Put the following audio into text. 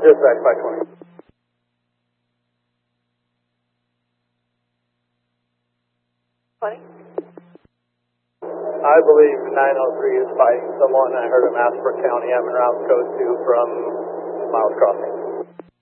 Dispatch 520. I believe 903 is fighting someone. I heard him ask for County M and Route Code 2 from Miles Crossing.